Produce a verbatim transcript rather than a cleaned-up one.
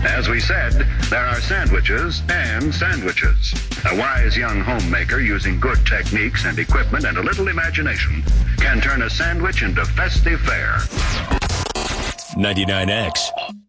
As we said, there are sandwiches and sandwiches. A wise young homemaker using good techniques and equipment and a little imagination can turn a sandwich into festive fare. ninety-nine X.